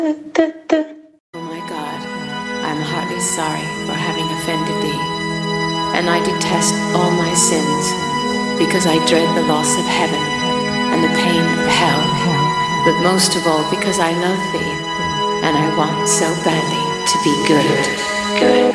Oh my God, I am heartily sorry for having offended thee, and I detest all my sins, because I dread the loss of heaven and the pain of hell, but most of all because I love thee, and I want so badly to be good.